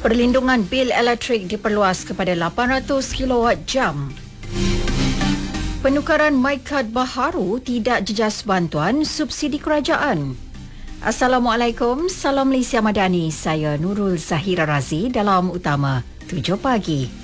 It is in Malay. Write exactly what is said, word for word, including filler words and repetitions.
Perlindungan bil elektrik diperluas kepada lapan ratus kilowatt jam. Penukaran MyCard baharu tidak jejas bantuan subsidi kerajaan. Assalamualaikum, salam Malaysia Madani. Saya Nurul Zahira Razi dalam Utama tujuh pagi.